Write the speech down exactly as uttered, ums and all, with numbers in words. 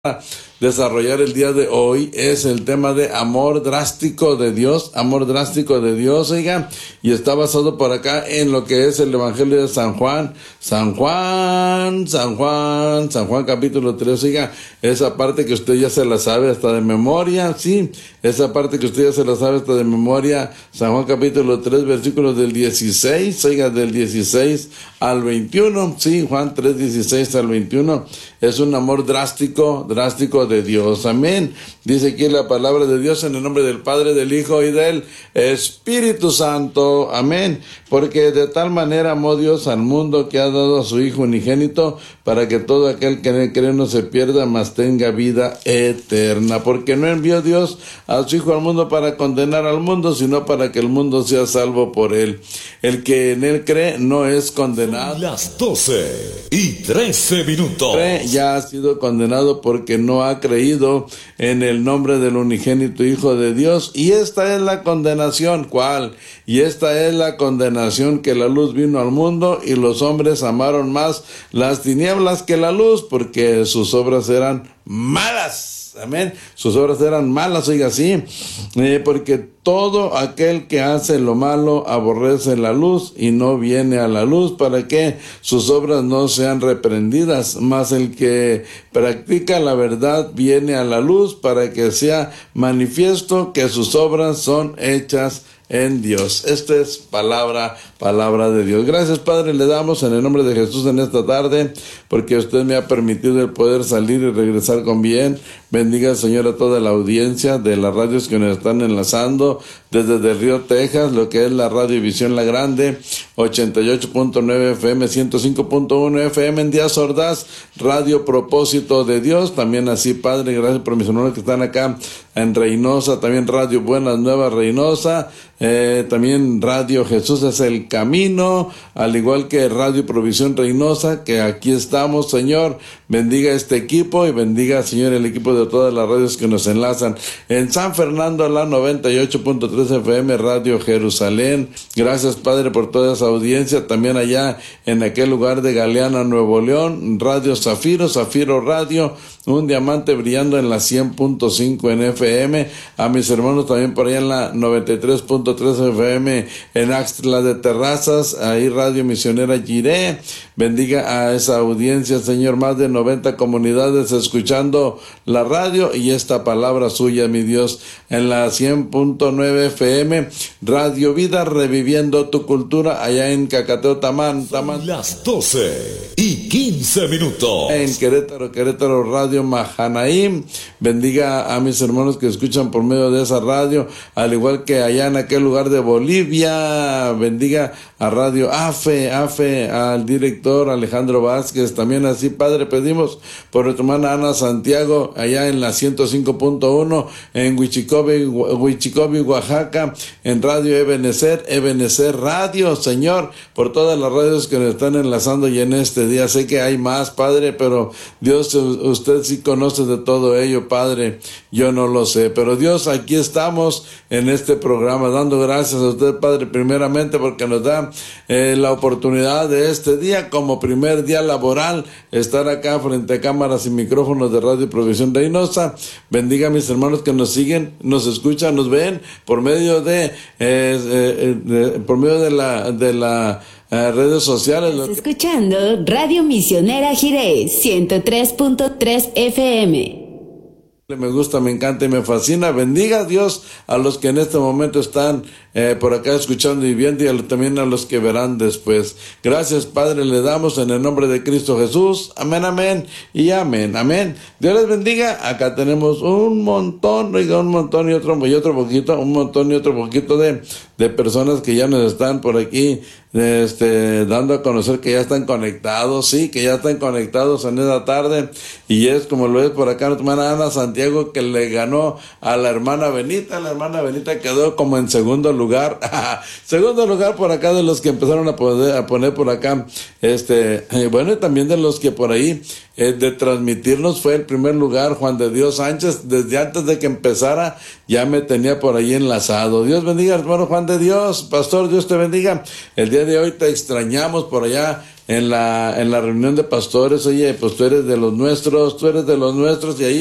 desarrollar el día de hoy es el tema de amor drástico de Dios, amor drástico de Dios, oiga, y está basado por acá en lo que es el Evangelio de San Juan, San Juan, San Juan, San Juan capítulo tres, oiga, esa parte que usted ya se la sabe hasta de memoria, sí, esa parte que usted ya se la sabe hasta de memoria, San Juan capítulo tres, versículos del dieciséis, oiga, del dieciséis al veintiuno, sí, Juan tres, dieciséis al veintiuno, es un amor drástico, drástico de Dios, amén. Dice aquí la palabra de Dios en el nombre del Padre, del Hijo y del Espíritu Santo, amén. Porque de tal manera amó Dios al mundo que ha dado a su Hijo unigénito para que todo aquel que en él cree no se pierda, mas tenga vida eterna. Porque no envió Dios a su Hijo al mundo para condenar al mundo, sino para que el mundo sea salvo por él. El que en él cree no es condenado. Las doce y trece minutos. Ya ha sido condenado porque no ha creído en el nombre del unigénito Hijo de Dios. Y esta es la condenación. ¿Cuál? Y esta es la condenación, que la luz vino al mundo y los hombres amaron más las tinieblas que la luz, porque sus obras eran malas. Amén. Sus obras eran malas, oiga, sí, eh, porque todo aquel que hace lo malo aborrece la luz y no viene a la luz para que sus obras no sean reprendidas, mas el que practica la verdad viene a la luz para que sea manifiesto que sus obras son hechas en Dios. Esta es palabra, palabra de Dios. Gracias, Padre, le damos en el nombre de Jesús en esta tarde, porque usted me ha permitido el poder salir y regresar con bien. Bendiga, Señor, a toda la audiencia de las radios que nos están enlazando desde Del Río, Texas, lo que es la Radio Visión La Grande, ochenta y ocho punto nueve F M, ciento cinco punto uno F M en Díaz Ordaz, Radio Propósito de Dios, también así, Padre, gracias por mis hermanos que están acá en Reynosa, también Radio Buenas Nuevas Reynosa, eh, también Radio Jesús es el Camino, al igual que Radio Provisión Reynosa, que aquí estamos, Señor. Bendiga este equipo y bendiga, Señor, el equipo de todas las radios que nos enlazan en San Fernando, la noventa y ocho punto tres F M, Radio Jerusalén. Gracias, Padre, por toda esa audiencia. También allá en aquel lugar de Galeana, Nuevo León, Radio Zafiro, Zafiro Radio, un diamante brillando en la cien punto cinco en F M. A mis hermanos también por allá en la noventa y tres punto tres F M en Axtla de Terrazas, ahí Radio Misionera Jiré. Bendiga a esa audiencia, Señor, más de noventa comunidades escuchando la radio y esta palabra suya, mi Dios, en la cien punto nueve F M, Radio Vida, reviviendo tu cultura, allá en Cacateo, Tamán, Tamán. Las doce y quince minutos. En Querétaro, Querétaro, Radio Mahanaim. Bendiga a mis hermanos que escuchan por medio de esa radio, al igual que allá en aquel lugar de Bolivia. Bendiga a Radio AFE, AFE, al director Alejandro Vázquez. También así, Padre, pedimos por nuestra hermana Ana Santiago, allá en la ciento cinco punto uno, en Huichicobi, Huichicobi, Oaxaca, en Radio Ebenecer, Ebenecer Radio, Señor, por todas las radios que nos están enlazando y en este día. Sé que hay más, Padre, pero Dios, usted sí conoce de todo ello, Padre, yo no lo sé, pero Dios, aquí estamos en este programa, dando gracias a usted, Padre, primeramente porque nos da eh, la oportunidad de este día, como primer día laboral, estar acá frente a cámaras y micrófonos de Radio Provisión Reynosa. Bendiga a mis hermanos que nos siguen, nos escuchan, nos ven por medio de, eh, eh, de por medio de la de la eh, redes sociales. Estás escuchando Radio Misionera Jiré, ciento tres punto tres F M. Me gusta, me encanta y me fascina. Bendiga a Dios a los que en este momento están eh, por acá escuchando y viendo, y a, también a los que verán después. Gracias, Padre, le damos en el nombre de Cristo Jesús. Amén, amén y amén, amén. Dios les bendiga. Acá tenemos un montón, oiga, un montón y otro, y otro poquito, un montón y otro poquito de, de personas que ya nos están por aquí este, dando a conocer que ya están conectados, sí, que ya están conectados en esta tarde, y es como lo es por acá nuestra hermana Ana Santiago, que le ganó a la hermana Benita. La hermana Benita quedó como en segundo lugar, segundo lugar por acá de los que empezaron a poder a poner por acá, este, eh, bueno, y también de los que por ahí eh, de transmitirnos fue el primer lugar, Juan de Dios Sánchez. Desde antes de que empezara ya me tenía por ahí enlazado. Dios bendiga, hermano Juan de Dios. Pastor, Dios te bendiga. El día de hoy te extrañamos por allá en la, en la reunión de pastores. Oye, pues tú eres de los nuestros, tú eres de los nuestros, y ahí